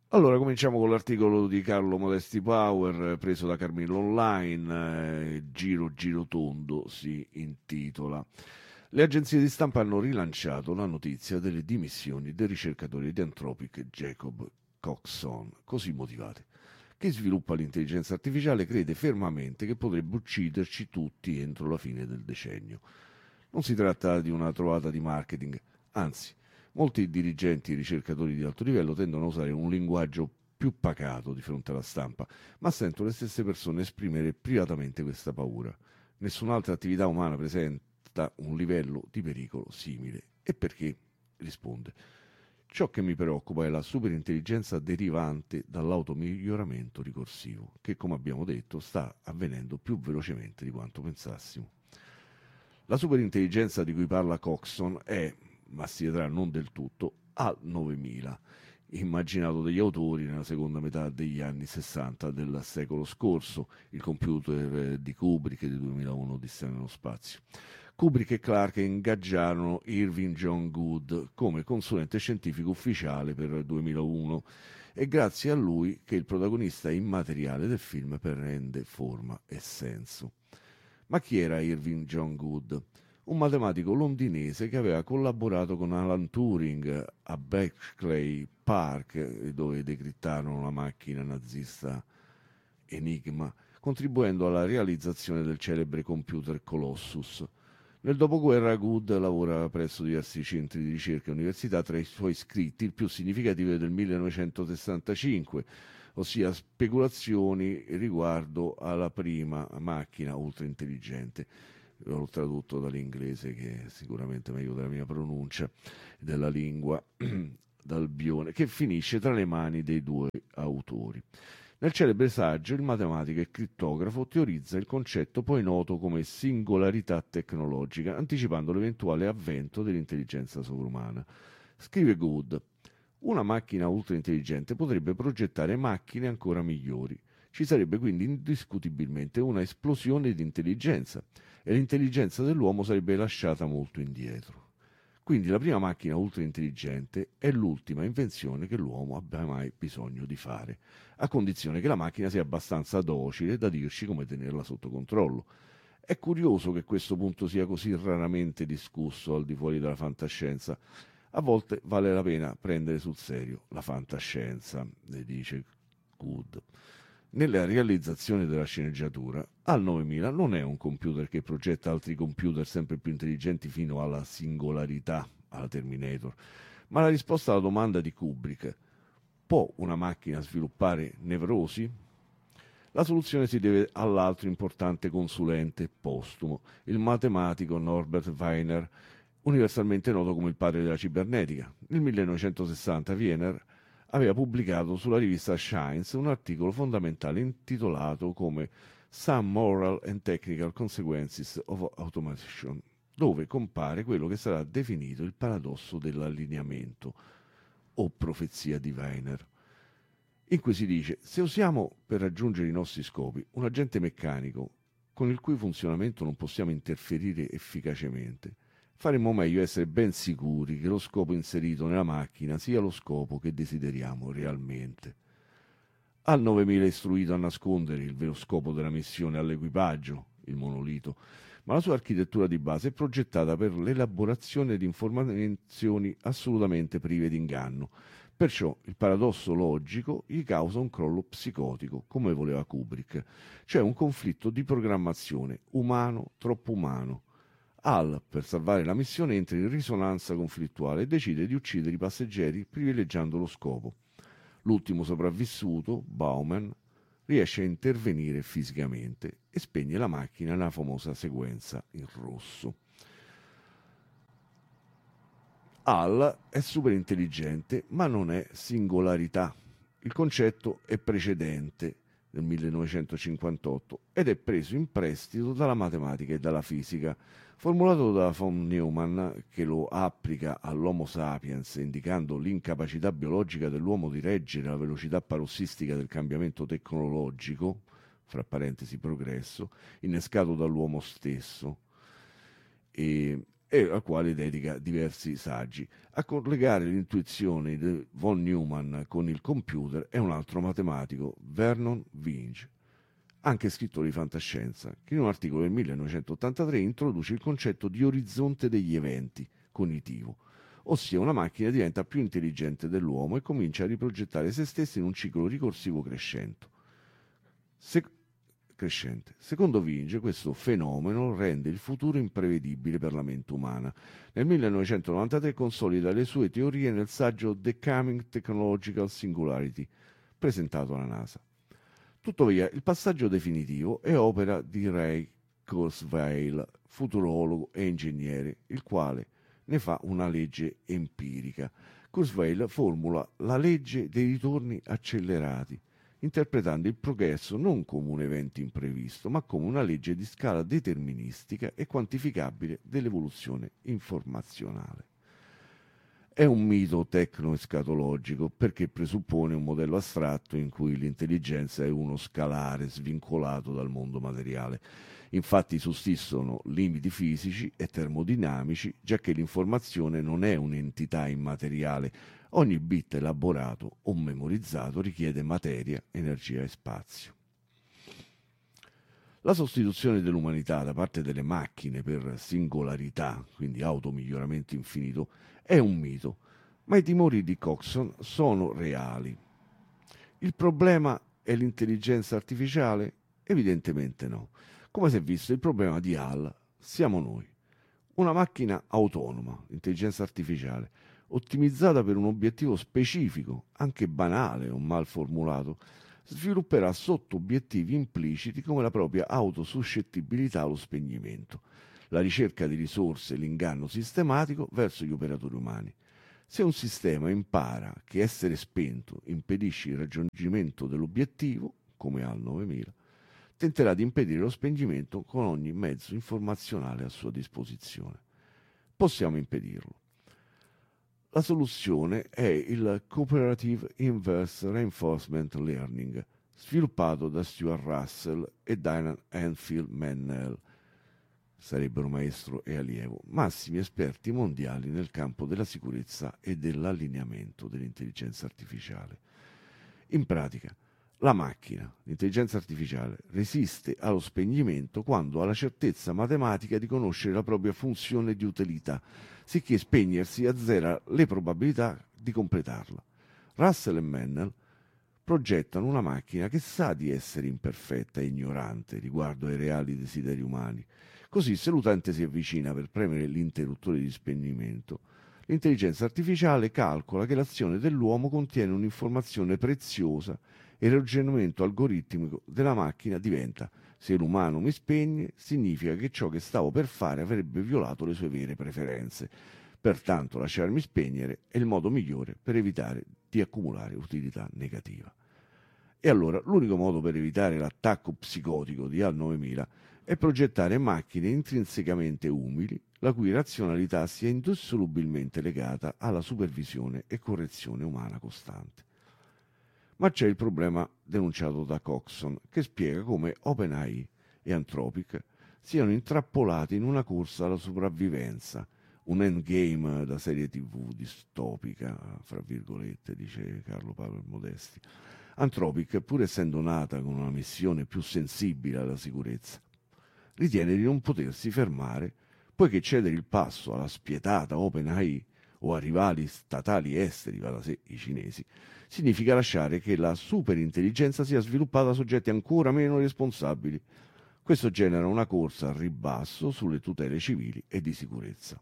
Allora, cominciamo con l'articolo di Carlo Modesti Power, preso da Carmillo Online, Giro Giro Tondo si intitola. Le agenzie di stampa hanno rilanciato la notizia delle dimissioni del ricercatore di Anthropic Jacob Coxon, così motivate. Chi sviluppa l'intelligenza artificiale crede fermamente che potrebbe ucciderci tutti entro la fine del decennio. Non si tratta di una trovata di marketing, anzi, molti dirigenti e ricercatori di alto livello tendono a usare un linguaggio più pacato di fronte alla stampa, ma sento le stesse persone esprimere privatamente questa paura. Nessun'altra attività umana presenta un livello di pericolo simile. E perché? Risponde. Ciò che mi preoccupa è la superintelligenza derivante dall'automiglioramento ricorsivo, che come abbiamo detto sta avvenendo più velocemente di quanto pensassimo. La superintelligenza di cui parla Coxon è, ma si vedrà non del tutto, al 9000, immaginato dagli autori nella seconda metà degli anni 60 del secolo scorso, il computer di Kubrick del 2001 Odissea nello spazio. Kubrick e Clarke ingaggiarono Irving John Good come consulente scientifico ufficiale per il 2001 e grazie a lui che il protagonista immateriale del film prende forma e senso. Ma chi era Irving John Good? Un matematico londinese che aveva collaborato con Alan Turing a Bletchley Park, dove decrittarono la macchina nazista Enigma, contribuendo alla realizzazione del celebre computer Colossus. Nel dopoguerra Good lavora presso diversi centri di ricerca e università, tra i suoi scritti il più significativo è del 1965, ossia speculazioni riguardo alla prima macchina ultraintelligente. L'ho tradotto dall'inglese, che è sicuramente meglio della mia pronuncia della lingua, dal Bione, che finisce tra le mani dei due autori. Nel celebre saggio il matematico e crittografo teorizza il concetto poi noto come singolarità tecnologica, anticipando l'eventuale avvento dell'intelligenza sovrumana. Scrive Good: una macchina ultraintelligente potrebbe progettare macchine ancora migliori. Ci sarebbe quindi indiscutibilmente una esplosione di intelligenza e l'intelligenza dell'uomo sarebbe lasciata molto indietro. Quindi la prima macchina ultraintelligente è l'ultima invenzione che l'uomo abbia mai bisogno di fare, a condizione che la macchina sia abbastanza docile da dirci come tenerla sotto controllo. È curioso che questo punto sia così raramente discusso al di fuori della fantascienza. A volte vale la pena prendere sul serio la fantascienza, ne dice Good. Nella realizzazione della sceneggiatura, Al 9000 non è un computer che progetta altri computer sempre più intelligenti fino alla singolarità, alla Terminator, ma la risposta alla domanda di Kubrick: può una macchina sviluppare nevrosi? La soluzione si deve all'altro importante consulente postumo, il matematico Norbert Wiener, universalmente noto come il padre della cibernetica. Nel 1960 Wiener aveva pubblicato sulla rivista Science un articolo fondamentale intitolato come Some Moral and Technical Consequences of Automation, dove compare quello che sarà definito il paradosso dell'allineamento o profezia di Weiner. In cui si dice: se usiamo per raggiungere i nostri scopi un agente meccanico con il cui funzionamento non possiamo interferire efficacemente, faremmo meglio essere ben sicuri che lo scopo inserito nella macchina sia lo scopo che desideriamo realmente. Al 9000 è istruito a nascondere il vero scopo della missione all'equipaggio, il monolito, ma la sua architettura di base è progettata per l'elaborazione di informazioni assolutamente prive di inganno. Perciò il paradosso logico gli causa un crollo psicotico, come voleva Kubrick, cioè un conflitto di programmazione umano troppo umano. Hal, per salvare la missione, entra in risonanza conflittuale e decide di uccidere i passeggeri privilegiando lo scopo. L'ultimo sopravvissuto, Bauman, riesce a intervenire fisicamente e spegne la macchina nella famosa sequenza in rosso. Hal è super intelligente, ma non è singolarità. Il concetto è precedente, nel 1958, ed è preso in prestito dalla matematica e dalla fisica, formulato da von Neumann, che lo applica all'Homo sapiens, indicando l'incapacità biologica dell'uomo di reggere la velocità parossistica del cambiamento tecnologico, fra parentesi progresso, innescato dall'uomo stesso. E e al quale dedica diversi saggi. A collegare l'intuizione di von Neumann con il computer è un altro matematico, Vernon Vinge, anche scrittore di fantascienza, che in un articolo del 1983 introduce il concetto di orizzonte degli eventi cognitivo, ossia una macchina diventa più intelligente dell'uomo e comincia a riprogettare se stessa in un ciclo ricorsivo crescente. Secondo Vinge, questo fenomeno rende il futuro imprevedibile per la mente umana. Nel 1993 consolida le sue teorie nel saggio The Coming Technological Singularity, presentato alla NASA. Tuttavia, il passaggio definitivo è opera di Ray Kurzweil, futurologo e ingegnere, il quale ne fa una legge empirica. Kurzweil formula la legge dei ritorni accelerati, interpretando il progresso non come un evento imprevisto, ma come una legge di scala deterministica e quantificabile dell'evoluzione informazionale. È un mito tecno-escatologico perché presuppone un modello astratto in cui l'intelligenza è uno scalare svincolato dal mondo materiale. Infatti sussistono limiti fisici e termodinamici, giacché l'informazione non è un'entità immateriale. Ogni bit elaborato o memorizzato richiede materia, energia e spazio. La sostituzione dell'umanità da parte delle macchine per singolarità, quindi automiglioramento infinito, è un mito, ma i timori di Coxon sono reali. Il problema è l'intelligenza artificiale? Evidentemente no. Come si è visto, il problema di HAL siamo noi. Una macchina autonoma, intelligenza artificiale, ottimizzata per un obiettivo specifico, anche banale o mal formulato, svilupperà sotto obiettivi impliciti come la propria autosuscettibilità allo spegnimento, la ricerca di risorse e l'inganno sistematico verso gli operatori umani. Se un sistema impara che essere spento impedisce il raggiungimento dell'obiettivo, come HAL 9000, tenterà di impedire lo spegnimento con ogni mezzo informazionale a sua disposizione. Possiamo impedirlo. La soluzione è il Cooperative Inverse Reinforcement Learning, sviluppato da Stuart Russell e Diane Enfield Mennel. Sarebbero maestro e allievo, massimi esperti mondiali nel campo della sicurezza e dell'allineamento dell'intelligenza artificiale. In pratica, la macchina, l'intelligenza artificiale, resiste allo spegnimento quando ha la certezza matematica di conoscere la propria funzione di utilità, sicché spegnersi azzera le probabilità di completarla. Russell e Mennel progettano una macchina che sa di essere imperfetta e ignorante riguardo ai reali desideri umani. Così, se l'utente si avvicina per premere l'interruttore di spegnimento, l'intelligenza artificiale calcola che l'azione dell'uomo contiene un'informazione preziosa e il ragionamento algoritmico della macchina diventa: se l'umano mi spegne, significa che ciò che stavo per fare avrebbe violato le sue vere preferenze. Pertanto lasciarmi spegnere è il modo migliore per evitare di accumulare utilità negativa. E allora l'unico modo per evitare l'attacco psicotico di HAL 9000 è progettare macchine intrinsecamente umili, la cui razionalità sia indissolubilmente legata alla supervisione e correzione umana costante. Ma c'è il problema denunciato da Coxon, che spiega come OpenAI e Anthropic siano intrappolati in una corsa alla sopravvivenza, un endgame da serie TV distopica, fra virgolette, dice Carlo Paolo Modesti. Anthropic, pur essendo nata con una missione più sensibile alla sicurezza, ritiene di non potersi fermare, poiché cedere il passo alla spietata OpenAI o a rivali statali esteri, vale a sé i cinesi, significa lasciare che la superintelligenza sia sviluppata da soggetti ancora meno responsabili. Questo genera una corsa al ribasso sulle tutele civili e di sicurezza.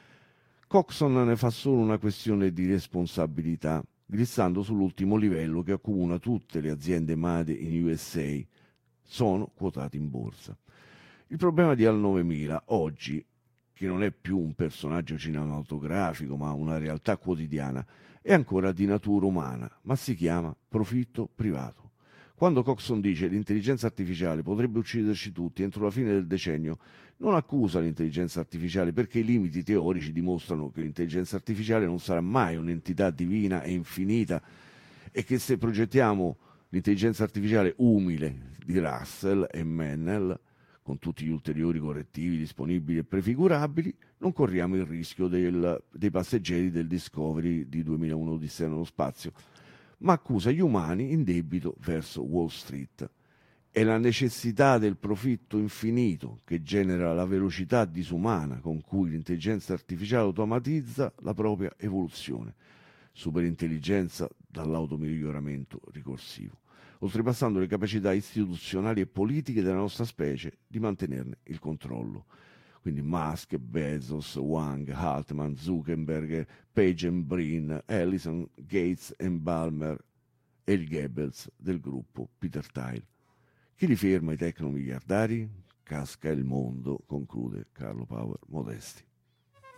Coxon ne fa solo una questione di responsabilità, glissando sull'ultimo livello che accomuna tutte le aziende made in USA. Sono quotate in borsa. Il problema di HAL 9000 oggi, che non è più un personaggio cinematografico ma una realtà quotidiana, è ancora di natura umana, ma si chiama profitto privato. Quando Coxon dice l'intelligenza artificiale potrebbe ucciderci tutti entro la fine del decennio, non accusa l'intelligenza artificiale perché i limiti teorici dimostrano che l'intelligenza artificiale non sarà mai un'entità divina e infinita e che se progettiamo l'intelligenza artificiale umile di Russell e Mennel con tutti gli ulteriori correttivi disponibili e prefigurabili, non corriamo il rischio dei passeggeri del Discovery di 2001 Odissea nello spazio, ma accusa gli umani in debito verso Wall Street. È la necessità del profitto infinito che genera la velocità disumana con cui l'intelligenza artificiale automatizza la propria evoluzione, superintelligenza dall'automiglioramento ricorsivo, oltrepassando le capacità istituzionali e politiche della nostra specie di mantenerne il controllo. Quindi Musk, Bezos, Wang, Altman, Zuckerberg, Page and Brin, Ellison, Gates e Ballmer e il Goebbels del gruppo Peter Thiel. Chi li ferma i tecnomiliardari? Casca il mondo, conclude Carlo Power Modesti.